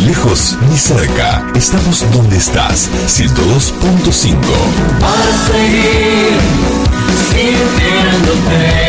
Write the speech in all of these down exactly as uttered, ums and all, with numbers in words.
lejos ni cerca. Estamos donde estás. ciento dos punto cinco. Para seguir sintiéndote.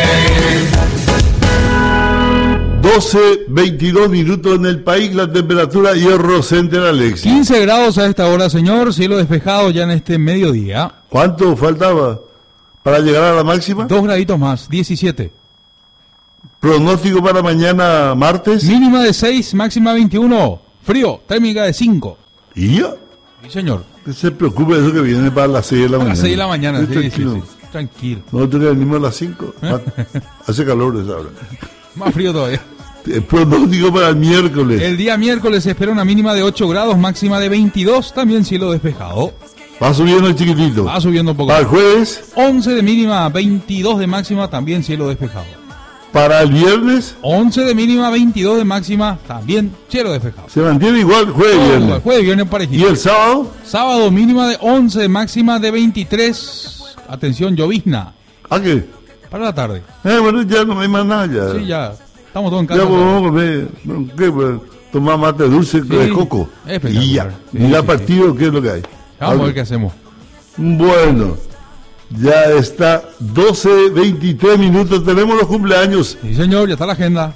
doce, veintidós minutos en el país, la temperatura Hierro Center, Alexis. quince grados a esta hora, señor, cielo despejado ya en este mediodía. ¿Cuánto faltaba para llegar a la máxima? Dos graditos más, diecisiete. Pronóstico para mañana martes. Mínima de seis, máxima veintiuno. Frío, térmica de cinco. ¿Y ya? Sí, señor. Que se preocupe de eso que viene para las seis de la A mañana. las seis de la mañana, sí, tranquilo. sí, sí. Tranquilo. Nosotros que venimos a las cinco. Hace calor esa hora. Más frío todavía. El pronóstico para el miércoles. El día miércoles se espera una mínima de ocho grados, máxima de veintidós, también cielo despejado. Va subiendo el chiquitito. Va subiendo un poco. Para el jueves. once de mínima, veintidós de máxima, también cielo despejado. Para el viernes. once de mínima, veintidós de máxima, también cielo despejado. Se mantiene igual jueves y viernes. Igual, jueves, viernes parejito. ¿Y el sábado? Sábado mínima de once, máxima de veintitrés. Atención, llovizna. ¿A qué? Para la tarde. Eh, bueno, ya no hay más nada ya. Sí, ya. Estamos todos en casa. Ya podemos comer, ¿qué? Pues, tomar mate dulce Sí, de coco. espectacular. Y ya. Sí, Mira sí, partido, ¿qué es lo que hay? Vamos a ver qué hacemos. Bueno, ya está doce, veintitrés minutos, tenemos los cumpleaños. Sí, señor, ya está la agenda.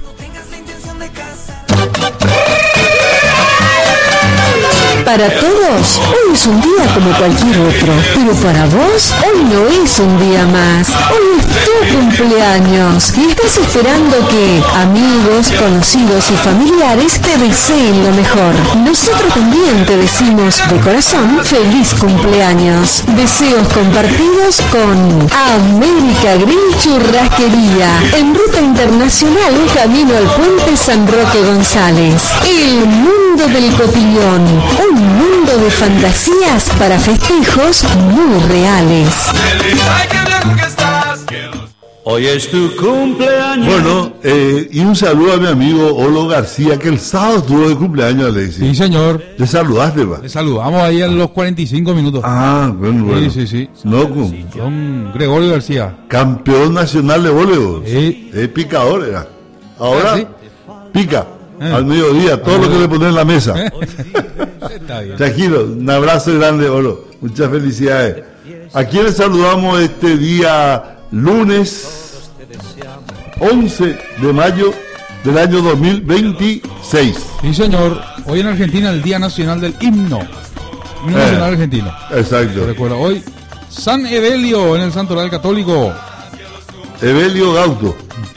Para todos, hoy es un día como cualquier otro, pero para vos, hoy no es un día más. Hoy es tu cumpleaños y estás esperando que amigos, conocidos y familiares te deseen lo mejor. Nosotros también te decimos de corazón feliz cumpleaños. Deseos compartidos con América Grill Churrasquería, en ruta internacional, camino al puente San Roque González. El mundo del cotillón, un mundo de fantasías para festejos muy reales. Hoy es tu cumpleaños. Bueno, eh, y un saludo a mi amigo Olo García, que el sábado estuvo de cumpleaños, Alexis. Sí, señor. ¿Le saludaste, va? Le saludamos ahí a los cuarenta y cinco minutos. Ah, bueno, bueno. Sí, sí, sí. No, con Don Gregorio García. campeón nacional de voleibol. Sí. Es picador, era. Ahora, Ah, sí. pica. Eh. Al mediodía, todo Ah, lo que bueno. le ponen en la mesa. Está bien. Tranquilo, un abrazo grande, Olo. Muchas felicidades. ¿A quiénes saludamos este día lunes once de mayo del año dos mil veintiséis? Sí, señor. Hoy en Argentina el Día Nacional del Himno. Himno Eh. Nacional Argentino. Exacto. Recuerda hoy San Evelio en el Santoral Católico. Evelio Gauto.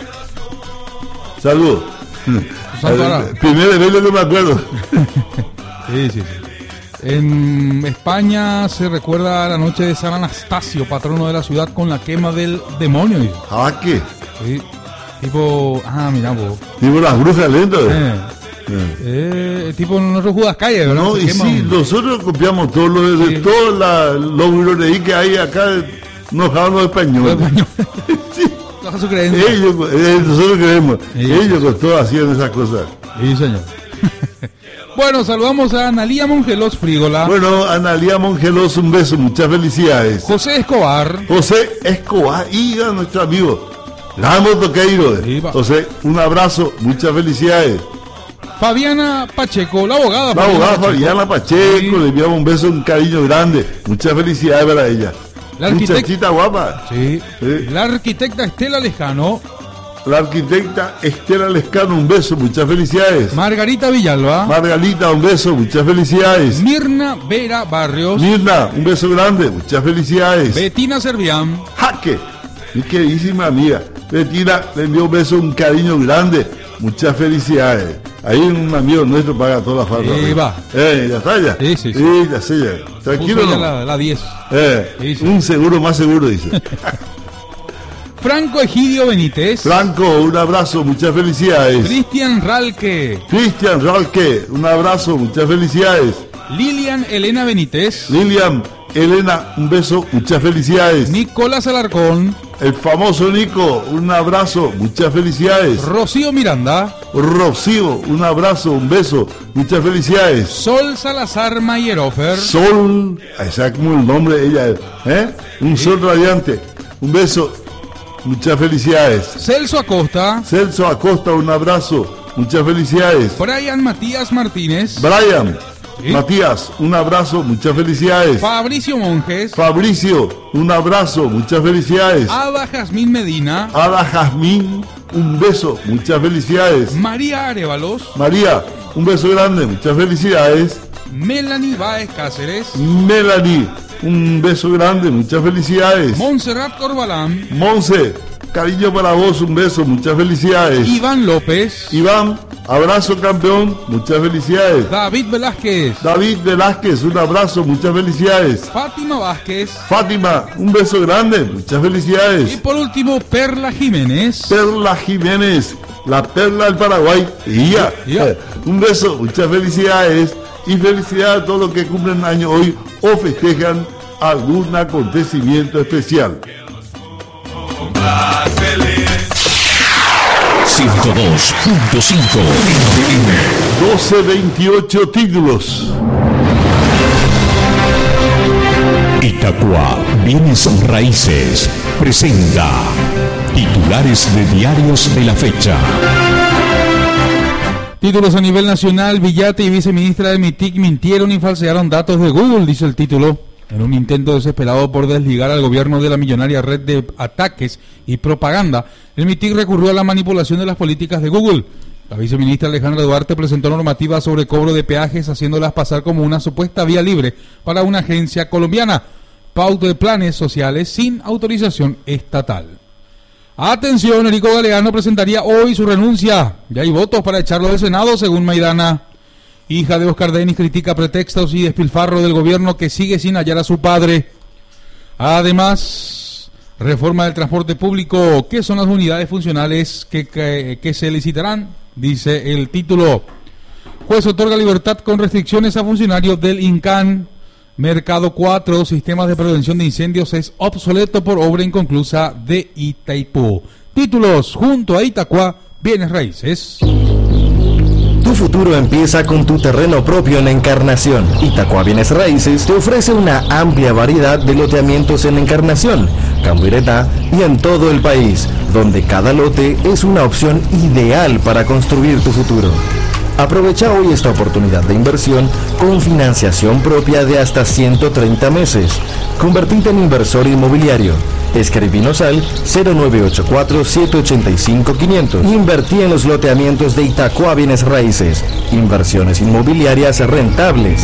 Saludos. Santo Ara. El primer Evelio que me acuerdo. Sí, sí, sí. En España se recuerda la noche de San Anastasio, patrono de la ciudad, con la quema del demonio. dice. ¿Ah, qué? Sí. Tipo, ah, mira vos. Digo, las brujas lentas. Eh, Eh. eh, tipo nuestro Judas Calle, ¿verdad? No, Se y quema sí, un- nosotros copiamos todo lo de, Sí. de todos la- los guroneí que hay acá, enojados los españoles. Los españoles. Sí. Baja su creencia. Ellos, eh, nosotros creemos, Sí. ellos con todo hacían esas cosas. Sí, señor. Bueno, saludamos a Analía Mongelos Frígola, Bueno, Analía Mongelos, un beso, muchas felicidades. José Escobar, José Escobar, y a nuestro amigo Ramos Toqueiro. Sí, va. José, un abrazo, muchas felicidades. Fabiana Pacheco, la abogada. La abogada Fabiana Pacheco, Sí. le enviamos un beso, un cariño grande. Muchas felicidades para ella. La arquitecta- Muchachita guapa. Sí. Sí. La arquitecta Estela Lejano, La arquitecta Estela Lescano, un beso, muchas felicidades. Margarita Villalba, Margalita, un beso, muchas felicidades. Mirna Vera Barrios, Mirna, un beso grande, muchas felicidades. Betina Servián, Jaque, mi queridísima amiga. Betina, le envío un beso, un cariño grande, muchas felicidades. Ahí un amigo nuestro paga toda la falta. Ahí va. Eh, ya está ya. Sí, sí, sí. ya sé ya. Tranquilo, puso ya no. la, la diez. Eh, Sí, sí. Un seguro más seguro, dice. Franco Egidio Benítez, Franco, un abrazo, muchas felicidades. Cristian Ralque, Cristian Ralque, un abrazo, muchas felicidades. Lilian Elena Benítez, Lilian, Elena, un beso, muchas felicidades. Nicolás Alarcón, El famoso Nico, un abrazo, muchas felicidades. Rocío Miranda, Rocío, un abrazo, un beso, muchas felicidades. Sol Salazar Mayerofer, Sol, esa es como el nombre de ella, ¿eh? Un sol radiante, un beso, muchas felicidades. Celso Acosta, Celso Acosta, un abrazo, muchas felicidades. Brian Matías Martínez. Brian, ¿Sí? Matías, un abrazo, muchas felicidades. Fabricio Monjes. Fabricio, un abrazo, muchas felicidades. Ada Jazmín Medina. Ada Jazmín, un beso, muchas felicidades. María Arevalos. María, un beso grande, muchas felicidades. Melanie Báez Cáceres. Melanie, un beso grande, muchas felicidades. Montserrat Corbalán. Monse, cariño para vos, un beso, muchas felicidades. Iván López. Iván, abrazo campeón, muchas felicidades. David Velázquez. David Velázquez, un abrazo, muchas felicidades. Fátima Vázquez. Fátima, un beso grande, muchas Y felicidades. por último, Perla Jiménez. Perla Jiménez, la perla del Paraguay. Y ya, Ya. Eh, un beso, muchas felicidades. Y felicidades a todos los que cumplen año hoy o festejan algún acontecimiento especial. ciento dos punto cinco. doce veintiocho títulos. Itacua Bienes Raíces presenta titulares de diarios de la fecha. Títulos a nivel nacional. Villate y viceministra de MITIC mintieron y falsearon datos de Google, dice el título. En un intento desesperado por desligar al gobierno de la millonaria red de ataques y propaganda, el MITIC recurrió a la manipulación de las políticas de Google. La viceministra Alejandra Duarte presentó normativas sobre cobro de peajes, haciéndolas pasar como una supuesta vía libre para una agencia colombiana. Pauta de planes sociales sin autorización estatal. Atención, Erico Galeano presentaría hoy su renuncia. Ya hay votos para echarlo del Senado, según Maidana. Hija de Oscar Denis critica pretextos y despilfarro del gobierno que sigue sin hallar a su padre. Además, reforma del transporte público. ¿Qué son las unidades funcionales que, que, que se licitarán? Dice el título. Juez otorga libertad con restricciones a funcionarios del INCAN. Mercado cuatro, sistemas de prevención de incendios es obsoleto por obra inconclusa de Itaipú. Títulos, junto a Itacua, Bienes Raíces. Tu futuro empieza con tu terreno propio en Encarnación. Itacua Bienes Raíces te ofrece una amplia variedad de loteamientos en Encarnación, Cambuireta y en todo el país, donde cada lote es una opción ideal para construir tu futuro. Aprovecha hoy esta oportunidad de inversión con financiación propia de hasta ciento treinta meses. Convertite en inversor inmobiliario. Escribinos al cero nueve ocho cuatro, siete ocho cinco, quinientos. Invertí en los loteamientos de Itacua Bienes Raíces. Inversiones inmobiliarias rentables.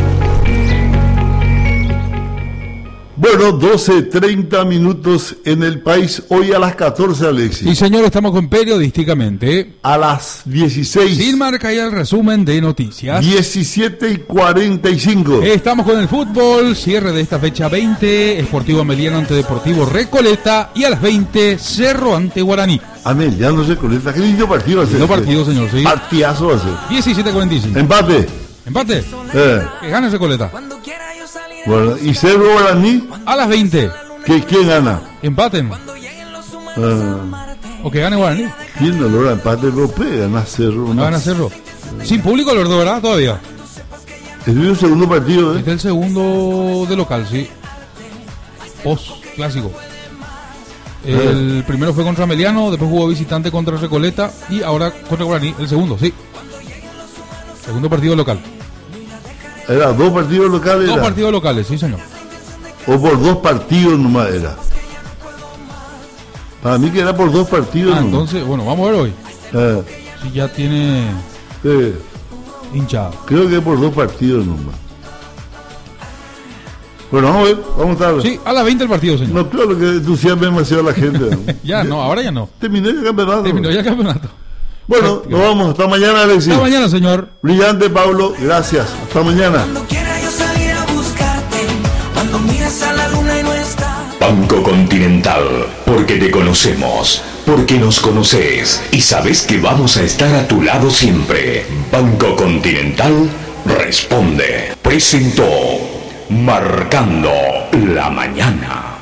Bueno, doce treinta minutos en el país. Hoy a las catorce, Alexis. Y señor, estamos con periodísticamente. A las dieciséis. Sin marca y el resumen de noticias. diecisiete y cuarenta y cinco. Estamos con el fútbol, cierre de esta fecha veinte, Sportivo Ameliano ante Deportivo Recoleta y a las veinte, Cerro ante Guaraní. Amel, ya no se conecta. Qué lindo partido va a ser. Lindo partido, señor, sí. Partidazo va a ser. diecisiete cuarenta y cinco. Empate. Empate. Eh. Que gane Recoleta. Bueno, y Cerro Guaraní, A las veinte. ¿qué, ¿quién gana? Empaten. Ah, O que gane Guaraní. ¿Quién no logra empate? No puede ganar Cerro. No van a Cerro. Sin público, los dos, ¿verdad? Todavía. Es el segundo partido, ¿eh? Este es el segundo de local, sí. Post clásico. El primero fue contra Ameliano, después jugó visitante contra Recoleta y ahora contra Guaraní, el segundo, sí. Segundo partido local. Era dos partidos locales. Dos era. partidos locales, sí, señor. O por dos partidos nomás era. Para mí que era por dos partidos Ah, nomás. entonces, bueno, vamos a ver hoy. Eh, Si ya tiene eh, hinchada. creo que por dos partidos nomás. Bueno, vamos a ver, vamos a estar. Sí, a las veinte el partido, señor. No creo que entusiasme demasiado a la gente. ¿no? Ya, no, ahora ya no. Terminé el campeonato. Terminó ya el campeonato. Bueno, nos vamos. Hasta mañana, Alexis. Hasta mañana, señor. Brillante, Pablo. Gracias. Hasta mañana. Cuando quiera yo salir a buscarte, cuando miras a la luna y no está. Banco Continental, porque te conocemos, porque nos conoces y sabes que vamos a estar a tu lado siempre. Banco Continental responde. Presentó Marcando la Mañana.